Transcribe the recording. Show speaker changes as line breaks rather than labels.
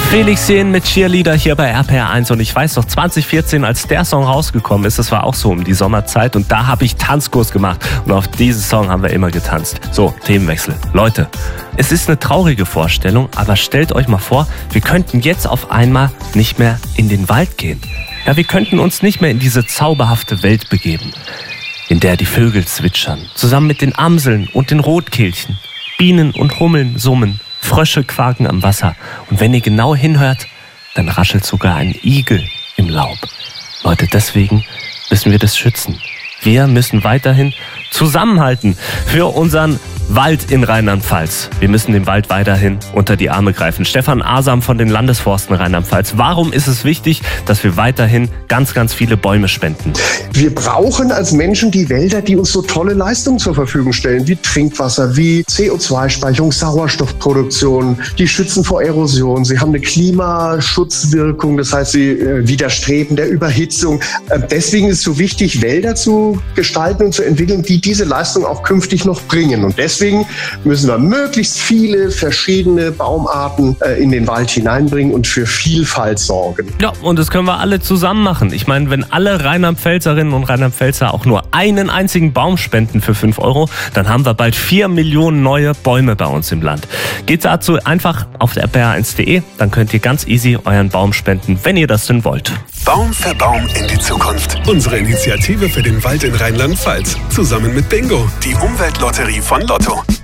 Felix Jähn mit Cheerleader hier bei RPR1 und ich weiß noch, 2014, als der Song rausgekommen ist, das war auch so um die Sommerzeit und da habe ich Tanzkurs gemacht und auf diesen Song haben wir immer getanzt. So, Themenwechsel. Leute, es ist eine traurige Vorstellung, aber stellt euch mal vor, wir könnten jetzt auf einmal nicht mehr in den Wald gehen. Ja, wir könnten uns nicht mehr in diese zauberhafte Welt begeben, in der die Vögel zwitschern, zusammen mit den Amseln und den Rotkehlchen. Bienen und Hummeln summen, Frösche quaken am Wasser. Und wenn ihr genau hinhört, dann raschelt sogar ein Igel im Laub. Leute, deswegen müssen wir das schützen. Wir müssen weiterhin zusammenhalten für unseren Wald in Rheinland-Pfalz. Wir müssen dem Wald weiterhin unter die Arme greifen. Stefan Asam von den Landesforsten Rheinland-Pfalz. Warum ist es wichtig, dass wir weiterhin ganz, ganz viele Bäume spenden?
Wir brauchen als Menschen die Wälder, die uns so tolle Leistungen zur Verfügung stellen, wie Trinkwasser, wie CO2-Speicherung, Sauerstoffproduktion. Die schützen vor Erosion. Sie haben eine Klimaschutzwirkung, das heißt, sie widerstreben der Überhitzung. Deswegen ist es so wichtig, Wälder zu gestalten und zu entwickeln, die diese Leistung auch künftig noch bringen. Und deswegen müssen wir möglichst viele verschiedene Baumarten in den Wald hineinbringen und für Vielfalt sorgen.
Ja, und das können wir alle zusammen machen. Ich meine, wenn alle Rheinland-Pfälzerinnen und Rheinland-Pfälzer auch nur einen einzigen Baum spenden für 5 €, dann haben wir bald 4 Millionen neue Bäume bei uns im Land. Geht dazu einfach auf rpr1.de, dann könnt ihr ganz easy euren Baum spenden, wenn ihr das denn wollt.
Baum für Baum in die Zukunft. Unsere Initiative für den Wald in Rheinland-Pfalz. Zusammen mit Bingo, die Umweltlotterie von Lotto.